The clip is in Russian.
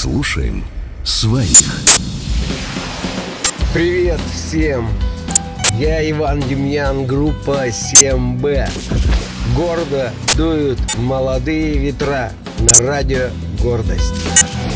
Слушаем своих. Привет всем! Я Иван Демьян, группа 7Б. Гордо дуют молодые ветра на радио «Гордость».